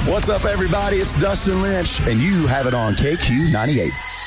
What's up, everybody? It's Dustin Lynch, and you have it on KQ98.